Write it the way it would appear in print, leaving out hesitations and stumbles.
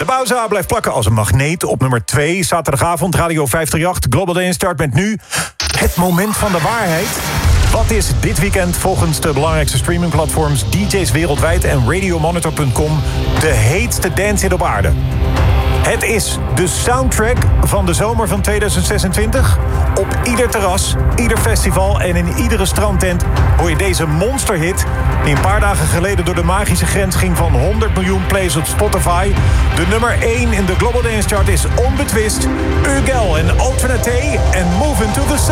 De Bauza blijft plakken als een magneet op nummer 2. Zaterdagavond, Radio 538, Global Dance Chart met nu het moment van de waarheid. Wat is dit weekend volgens de belangrijkste streamingplatforms, DJ's wereldwijd en Radiomonitor.com de heetste dancehit op aarde? Het is de soundtrack van de zomer van 2026. Op ieder terras, ieder festival en in iedere strandtent hoor je deze monsterhit, die een paar dagen geleden door de magische grens ging van 100 miljoen plays op Spotify. De nummer 1 in de Global Dance Chart is onbetwist Ugel en Alternate en Move Into the Sun.